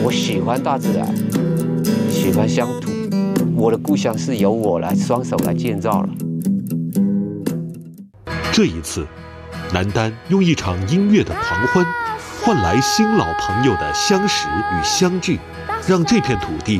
我喜欢大自然，喜欢乡土。我的故乡是由我来双手来建造了。 这一次，南丹用一场音乐的狂欢，换来新老朋友的相识与相聚，让这片土地